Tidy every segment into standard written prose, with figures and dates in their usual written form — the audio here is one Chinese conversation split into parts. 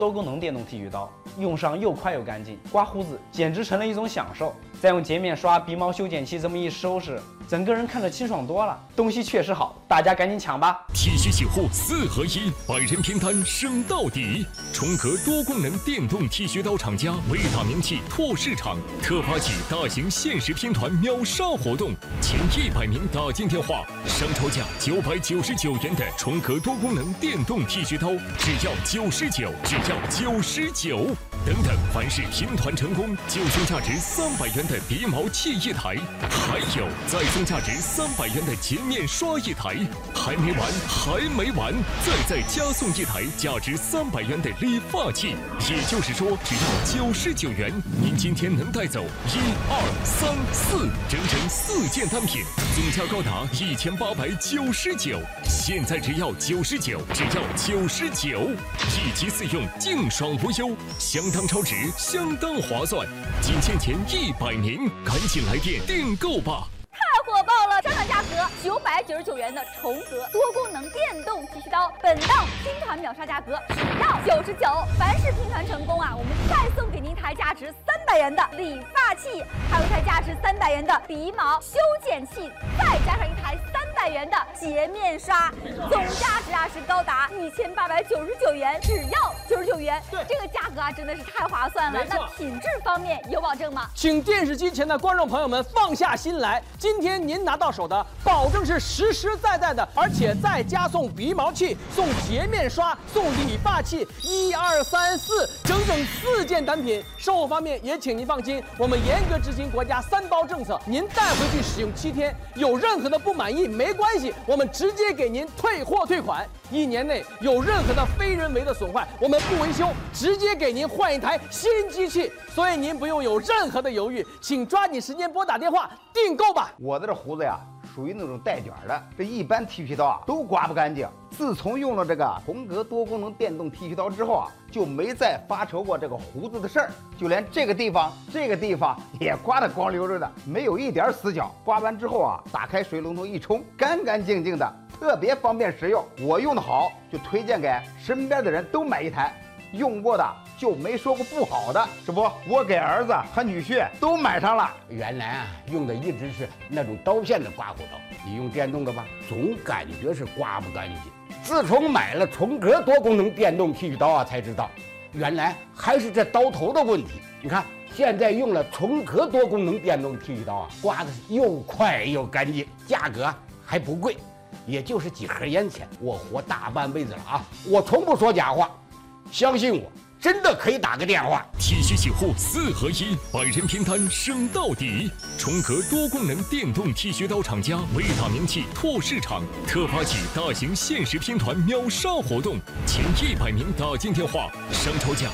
多功能电动剃须刀，用上又快又干净，刮胡子简直成了一种享受。再用洁面刷、鼻毛修剪器这么一收拾，整个人看着清爽多了。东西确实好，大家赶紧抢吧！ 剃须洗护4合1，百人拼单升到底。重格多功能电动剃须刀厂家伟大名气拓市场，特发起大型限时拼团秒杀活动，前100名打进电话，商超价999元的重格多功能电动剃须刀，只要99，只要99。等等，凡是拼团成功，就送价值300元的鼻毛器1台，还有再送价值300元的洁面刷1台。还没完，还没完，再加送1台价值300元的理发器。也就是说，只要99元，您今天能带走1、2、3、4，整整4件单品，总价高达1899。现在只要99，只要99，1机4用，净爽无忧，相当超值，相当划算。仅限前100名，赶紧来电订购吧！ 太火爆了！商场价格999元的重格多功能电动剃须刀，本档拼团秒杀价格只要99。凡是拼团成功啊，我们再送给您一台价值300元的理发器，还有一台价值300元的鼻毛修剪器，再加上一台300元的洁面刷，总价值啊是高达1899元，只要99元。对，这个价格啊真的是太划算了。那品质方面有保证吗？ 请电视机前的观众朋友们放下心来，今天您拿到手的保证是实实在在的，而且再加送鼻毛器、送洁面刷、送理发器，1、2、3、4，整整4件单品。售后方面也请您放心，我们严格执行国家3包政策，您带回去使用7天，有任何的不满意没关系，我们直接给您退货退款。1年内有任何的非人为的损坏，我们不维修，直接给您换一台新机器。所以您不用有任何的犹豫，请抓紧时间拨打电话订购吧。 我的这胡子呀，属于那种带卷的，这一般剃须刀啊都刮不干净。自从用了这个重格多功能电动剃须刀之后啊，就没再发愁过这个胡子的事儿，就连这个地方也刮得光溜溜的，没有一点死角。刮完之后啊，打开水龙头一冲，干干净净的，特别方便实用。我用的好，就推荐给身边的人都买一台。用过的就没说过不好的，是不？我给儿子和女婿都买上了。 原来啊，用的一直是那种刀片的刮胡刀，你用电动的吧，总感觉是刮不干净。自从买了重格多功能电动剃须刀啊，才知道原来还是这刀头的问题。你看，现在用了重格多功能电动剃须刀啊，刮的又快又干净，价格还不贵，也就是几盒烟钱。我活大半辈子了啊，我从不说假话。相信我，真的可以打个电话。 剃须洗护4合1，百人拼单升到底。重格多功能电动剃须刀厂家伟大名气拓市场，特发起大型限时拼团秒杀活动，前100名打进电话，商超价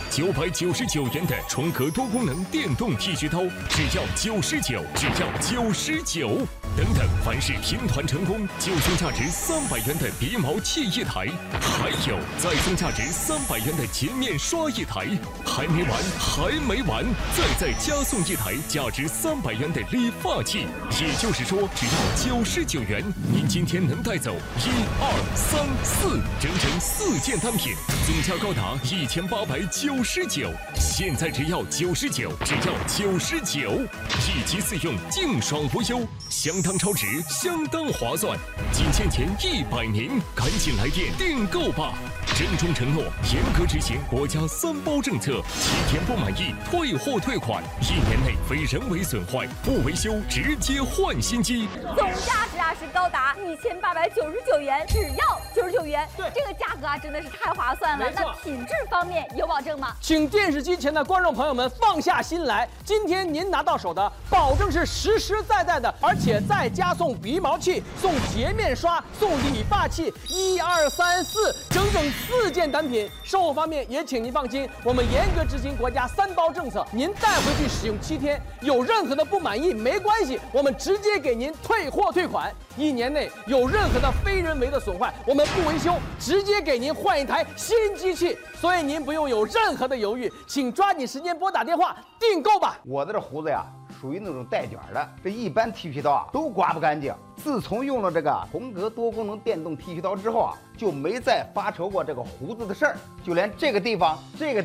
999元的重格多功能电动剃须刀，只要99，只要99。等等，凡是拼团成功，就送价值300元的鼻毛器1台，还有再送价值300元的洁面刷1台。还没完，还没完，再加送1台价值300元的理发器。也就是说，只要99元，您今天能带走1、2、3、4，整整4件单品，总价高达1899。现在只要99，只要99，1机4用，净爽无忧，相当超值，相当划算。仅限前100名，赶紧来电订购吧！郑重承诺，严格执行国家3包政策，7天不满意退货退款，1年内非人为损坏不维修，直接换新机。 总价值啊是高达1899元，只要99元。对，这个价格啊真的是太划算了。那品质方面有保证吗？ 请电视机前的观众朋友们放下心来，今天您拿到手的保证是实实在在的，而且再加送鼻毛器、送洁面刷、送理发器，1、2、3、4，整整4件单品。售后方面也请您放心，我们严格执行国家3包政策，您带回去使用7天，有任何的不满意没关系，我们直接给您退货退款。1年内有任何的非人为的损坏，我们不维修，直接给您换一台新机器。所以您不用有任何的犹豫，请抓紧时间拨打电话订购吧。 我的这胡子呀，属于那种带卷的，这一般剃须刀啊都刮不干净。自从用了这个重格多功能电动剃须刀之后啊，就没再发愁过这个胡子的事儿，就连这个地方